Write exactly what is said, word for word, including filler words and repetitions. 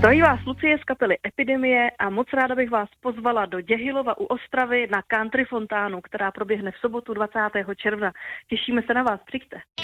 Zdraví vás Lucie z kapely Epidemie a moc ráda bych vás pozvala do Děhylova u Ostravy na country fontánu, která proběhne v sobotu dvacátého června. Těšíme se na vás, přijďte.